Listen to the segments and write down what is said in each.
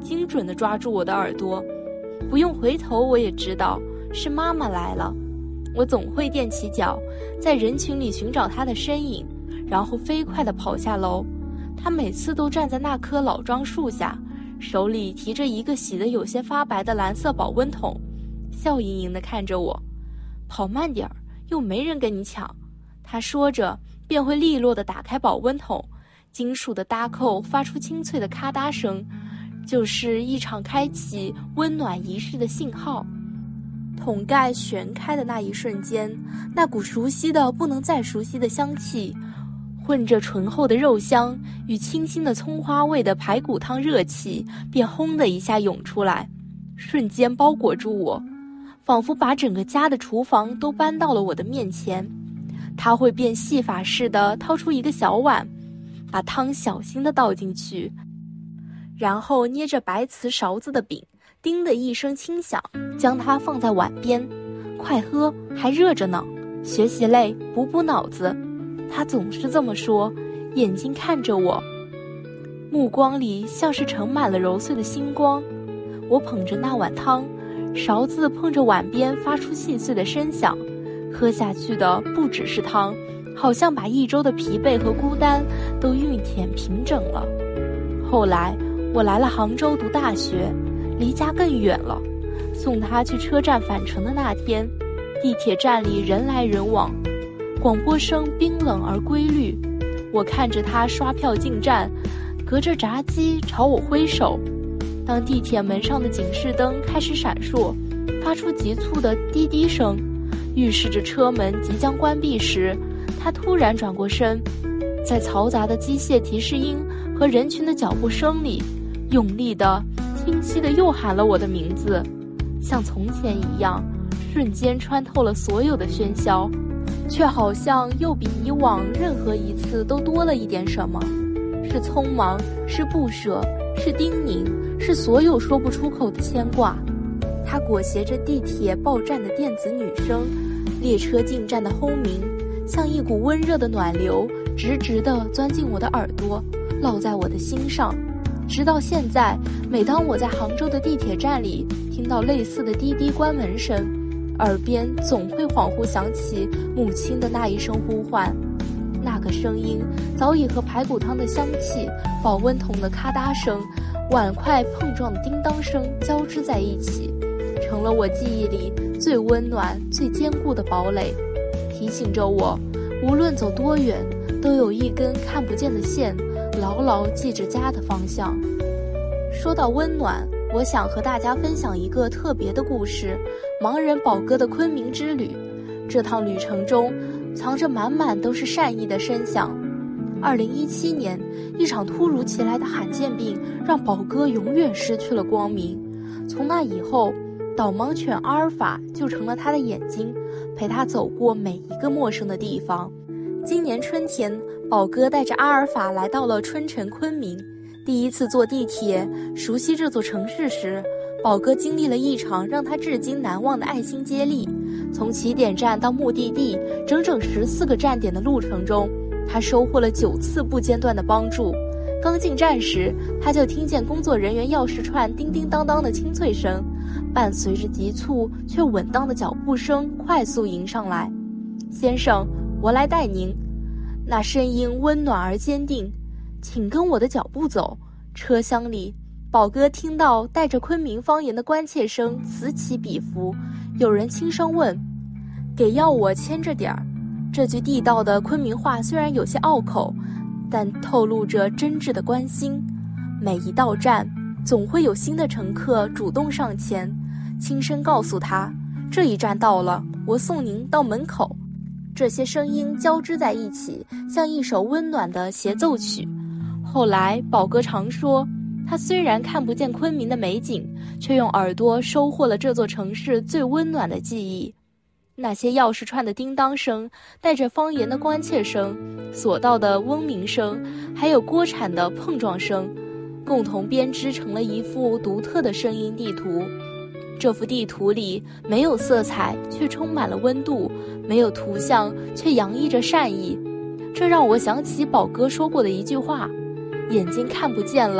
精准地抓住我的耳朵，不用回头我也知道是妈妈来了。我总会踮起脚，在人群里寻找她的身影，然后飞快地跑下楼。她每次都站在那棵老樟树下，手里提着一个洗得有些发白的蓝色保温桶，笑盈盈地看着我。跑慢点儿，又没人跟你抢。她说着便会利落地打开保温桶，金属的搭扣发出清脆的咔嗒声，就是一场开启温暖仪式的信号。桶盖旋开的那一瞬间，那股熟悉的不能再熟悉的香气，混着醇厚的肉香与清新的葱花味的排骨汤热气，便轰的一下涌出来，瞬间包裹住我，仿佛把整个家的厨房都搬到了我的面前。他会变戏法似的掏出一个小碗，把汤小心地倒进去，然后捏着白瓷勺子的柄，叮的一声轻响，将它放在碗边。快喝，还热着呢，学习累，补补脑子。他总是这么说，眼睛看着我，目光里像是盛满了揉碎的星光。我捧着那碗汤，勺子碰着碗边发出细碎的声响，喝下去的不只是汤，好像把一周的疲惫和孤单都熨帖平整了。后来我来了杭州读大学，离家更远了。送他去车站返程的那天，地铁站里人来人往，广播声冰冷而规律。我看着他刷票进站，隔着闸机朝我挥手。当地铁门上的警示灯开始闪烁，发出急促的滴滴声，预示着车门即将关闭时，他突然转过身，在嘈杂的机械提示音和人群的脚步声里，用力的、清晰的又喊了我的名字，像从前一样，瞬间穿透了所有的喧嚣，却好像又比以往任何一次都多了一点什么。是匆忙，是不舍，是叮咛，是所有说不出口的牵挂。它裹挟着地铁报站的电子女声，列车进站的轰鸣，像一股温热的暖流，直直地钻进我的耳朵，烙在我的心上。直到现在，每当我在杭州的地铁站里听到类似的滴滴关门声，耳边总会恍惚想起母亲的那一声呼唤。那个声音早已和排骨汤的香气、保温桶的咔嗒声、碗筷碰撞的叮当声交织在一起，成了我记忆里最温暖、最坚固的堡垒，提醒着我，无论走多远，都有一根看不见的线，牢牢记着家的方向。说到温暖，我想和大家分享一个特别的故事——盲人宝哥的昆明之旅。这趟旅程中，藏着满满都是善意的声响。2017年，一场突如其来的罕见病让宝哥永远失去了光明。从那以后，导盲犬阿尔法就成了他的眼睛，陪他走过每一个陌生的地方。今年春天，宝哥带着阿尔法来到了春城昆明。第一次坐地铁，熟悉这座城市时，宝哥经历了一场让他至今难忘的爱心接力。从起点站到目的地，整整14个站点的路程中，他收获了9次不间断的帮助。刚进站时，他就听见工作人员钥匙串叮叮当当的清脆声，伴随着急促却稳当的脚步声快速迎上来。先生，我来带您。那声音温暖而坚定，请跟我的脚步走。车厢里，宝哥听到带着昆明方言的关切声此起彼伏，有人轻声问：“给要我牵着点儿。”这句地道的昆明话虽然有些拗口，但透露着真挚的关心。每一到站，总会有新的乘客主动上前，轻声告诉他：“这一站到了，我送您到门口。”这些声音交织在一起，像一首温暖的协奏曲。后来，宝哥常说，他虽然看不见昆明的美景，却用耳朵收获了这座城市最温暖的记忆。那些钥匙串的叮当声，带着方言的关切声，索道的嗡鸣声，还有锅铲的碰撞声，共同编织成了一幅独特的声音地图。这幅地图里没有色彩，却充满了温度；没有图像，却洋溢着善意。这让我想起宝哥说过的一句话：眼睛看不见了，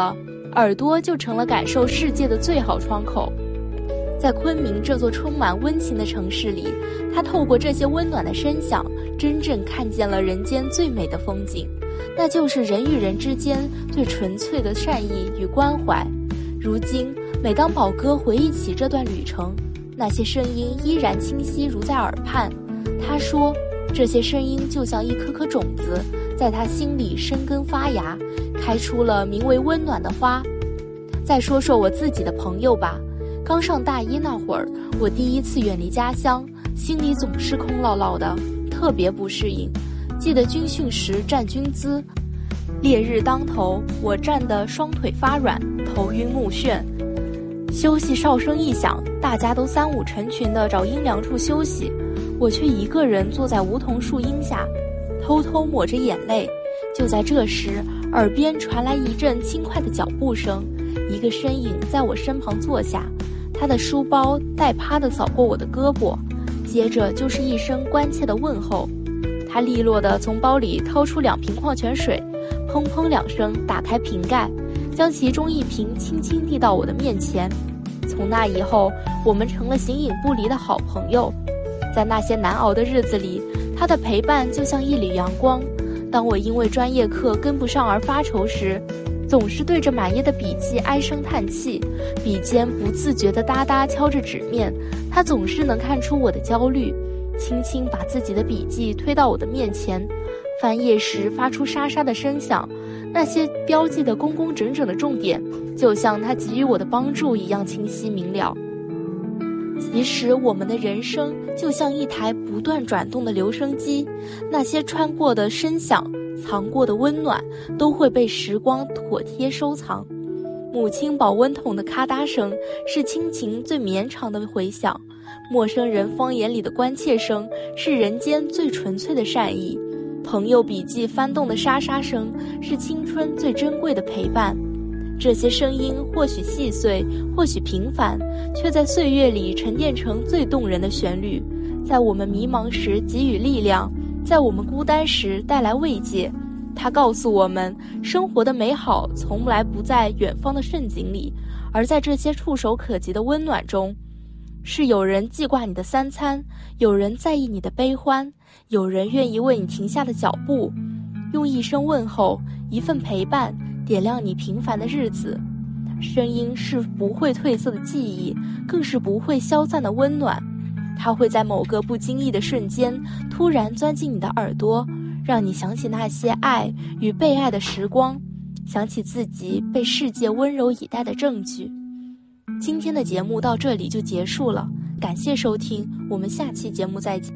耳朵就成了感受世界的最好窗口。在昆明这座充满温情的城市里，他透过这些温暖的声响，真正看见了人间最美的风景，那就是人与人之间最纯粹的善意与关怀。如今，每当宝哥回忆起这段旅程，那些声音依然清晰如在耳畔。他说，这些声音就像一颗颗种子，在他心里生根发芽，开出了名为温暖的花。再说说我自己的朋友吧。刚上大一那会儿，我第一次远离家乡，心里总是空落落的，特别不适应。记得军训时站军姿，烈日当头，我站得双腿发软，头晕目眩。休息哨声一响，大家都三五成群地找阴凉处休息，我却一个人坐在梧桐树荫下，偷偷抹着眼泪。就在这时，耳边传来一阵轻快的脚步声，一个身影在我身旁坐下，他的书包带趴地扫过我的胳膊，接着就是一声关切的问候。他利落地从包里掏出2瓶矿泉水，砰砰2声打开瓶盖，将其中1瓶轻轻递到我的面前。从那以后，我们成了形影不离的好朋友。在那些难熬的日子里，他的陪伴就像一缕阳光。当我因为专业课跟不上而发愁时，总是对着满页的笔记唉声叹气，笔尖不自觉地哒哒敲着纸面。他总是能看出我的焦虑，轻轻把自己的笔记推到我的面前，翻页时发出沙沙的声响。那些标记的工工整整的重点，就像他给予我的帮助一样清晰明了。其实我们的人生就像一台不断转动的留声机，那些穿过的声响，藏过的温暖，都会被时光妥帖收藏。母亲保温桶的咔嗒声是亲情最绵长的回响，陌生人方言里的关切声是人间最纯粹的善意，朋友笔记翻动的沙沙声是青春最珍贵的陪伴。这些声音或许细碎，或许平凡，却在岁月里沉淀成最动人的旋律，在我们迷茫时给予力量，在我们孤单时带来慰藉。它告诉我们，生活的美好从来不在远方的盛景里，而在这些触手可及的温暖中。是有人记挂你的3餐，有人在意你的悲欢，有人愿意为你停下的脚步，用一声问候，一份陪伴，点亮你平凡的日子。声音是不会褪色的记忆，更是不会消散的温暖。它会在某个不经意的瞬间，突然钻进你的耳朵，让你想起那些爱与被爱的时光，想起自己被世界温柔以待的证据。今天的节目到这里就结束了，感谢收听，我们下期节目再见。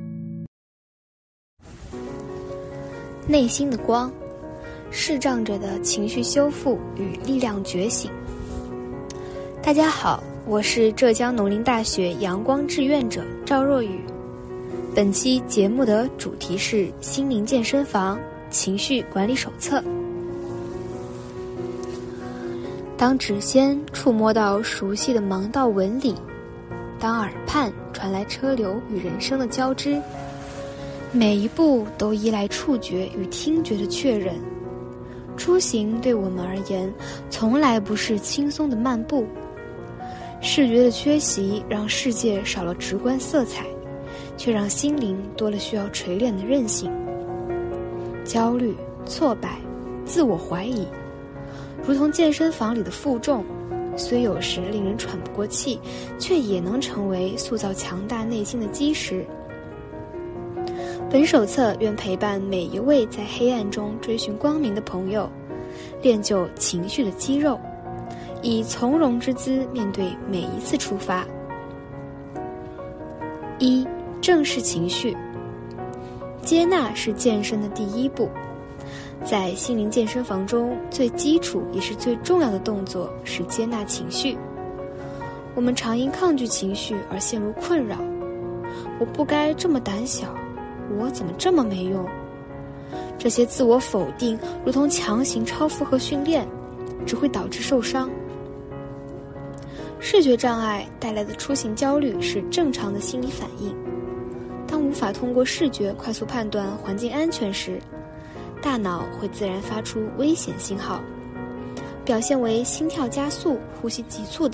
内心的光，视障者的情绪修复与力量觉醒。大家好，我是浙江农林大学阳光志愿者赵若雨。本期节目的主题是心灵健身房情绪管理手册。当指尖触摸到熟悉的盲道纹理，当耳畔传来车流与人声的交织，每一步都依赖触觉与听觉的确认。出行对我们而言，从来不是轻松的漫步。视觉的缺席让世界少了直观色彩，却让心灵多了需要锤炼的韧性。焦虑、挫败、自我怀疑，如同健身房里的负重，虽有时令人喘不过气，却也能成为塑造强大内心的基石。本手册愿陪伴每一位在黑暗中追寻光明的朋友，练就情绪的肌肉，以从容之姿面对每一次出发。1. 正视情绪。接纳是健身的第一步。在心灵健身房中，最基础也是最重要的动作是接纳情绪。我们常因抗拒情绪而陷入困扰，我不该这么胆小，我怎么这么没用？这些自我否定如同强行超负荷训练，只会导致受伤。视觉障碍带来的出行焦虑是正常的心理反应。当无法通过视觉快速判断环境安全时，大脑会自然发出危险信号， 表现为心跳加速、呼吸急促等。